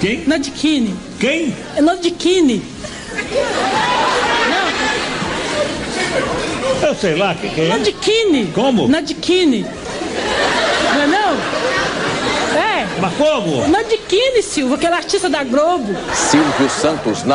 Quem? Nandikini. Quem? É Nandikini. Eu sei lá, quem é? Nandikini. Como? Nandikini. Não é não? É. Mas como? Nandikini, Silvio, aquele artista da Globo. Silvio Santos na